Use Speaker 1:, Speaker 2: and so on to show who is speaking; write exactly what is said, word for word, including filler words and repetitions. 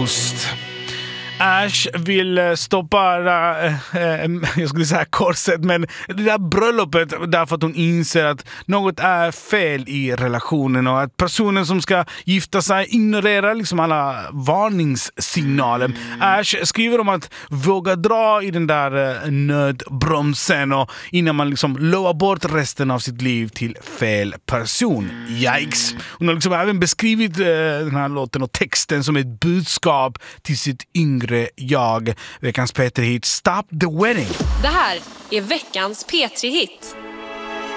Speaker 1: Ghost. Ash vill stoppa äh, äh, jag skulle säga korset, men det där bröllopet därför att hon inser att något är fel i relationen och att personen som ska gifta sig ignorerar liksom alla varningssignaler. Mm. Ash skriver om att våga dra i den där äh, nödbromsen och innan man liksom lovar bort resten av sitt liv till fel person. Yikes! Hon har liksom även beskrivit äh, den här låten och texten som ett budskap till sitt yngre jag. Veckans P tre-hit Stop the Wedding.
Speaker 2: Det här är veckans P tre-hit.